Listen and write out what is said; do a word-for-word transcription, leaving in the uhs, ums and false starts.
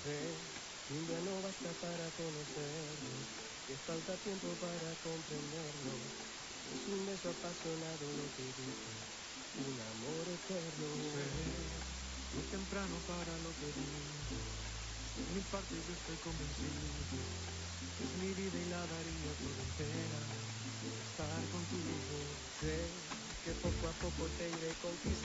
Sé que un día no basta para conocernos, que falta tiempo para comprenderlo. Es un beso apasionado lo que dice, un amor eterno. Sé, muy temprano para lo que digo, por mi parte yo estoy convencido, que es mi vida y la daría por entera, por estar contigo. Sé que poco a poco te iré conquistando.